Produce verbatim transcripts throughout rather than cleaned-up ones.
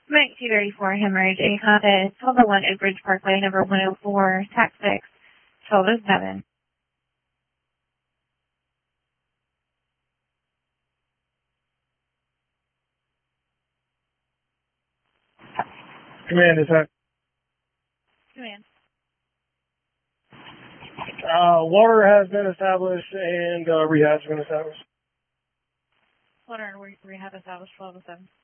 Mike two thirty-four, Hemorrhage, A Compass, twelve oh one Oak Ridge Parkway, number one oh four, tax six, twelve oh seven. Command, is that? Command. Uh, water has been established and uh, rehab's been established. Water and re- rehab established, twelve oh seven.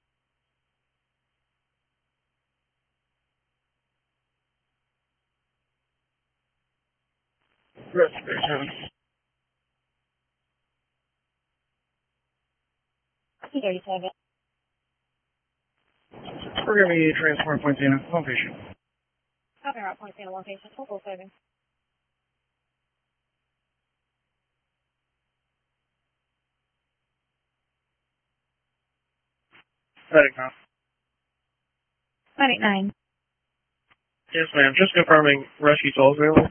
Restoration. two thirty-seven. We're going to be transport point in location. Copy route point in location, twelve oh seven. Medic now. Medic nine. Yes, ma'am. Just confirming rescue tolls available.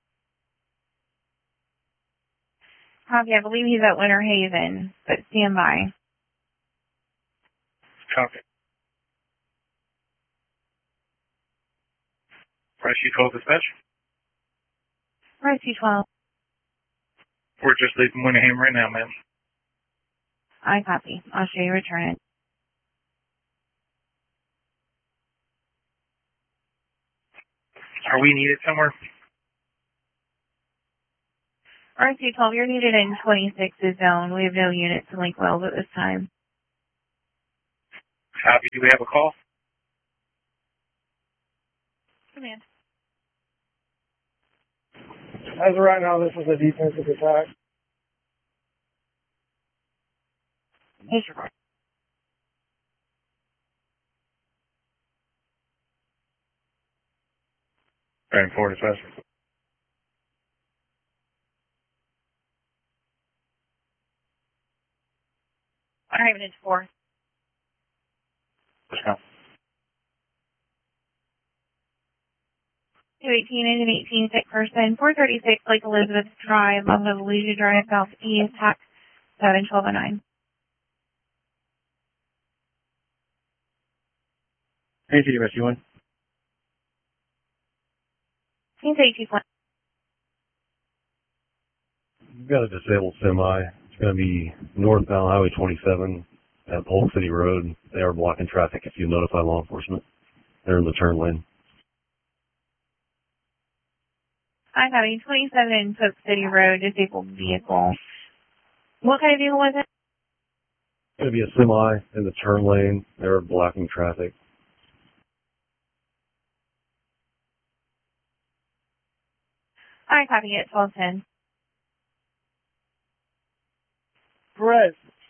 Copy, I believe he's at Winter Haven, but stand by. Copy. Rescue toll dispatch. Rescue twelve. We're just leaving Winningham right now, ma'am. I copy. I'll show you return it. Are we needed somewhere? Rescue twelve, you're needed in twenty-six's zone. We have no units to Link Wells at this time. Copy. Do we have a call? Command. As of right now, this is a defensive attack. Disregard. Very important, especially. Winter Haven is four. No. two eighteen is an eighteen sick person. four thirty-six Lake Elizabeth Drive, off of Volusia Drive, southeast, tax seven twelve oh nine. Hey, T D S U one. Team safety plan. We've got a disabled semi. It's going to be northbound Highway twenty-seven at Polk City Road. They are blocking traffic if you notify law enforcement. They're in the turn lane. I got a twenty-seven Polk City Road disabled vehicle. What kind of vehicle was it? It's going to be a semi in the turn lane. They're blocking traffic. I copy it, twelve ten. Perez,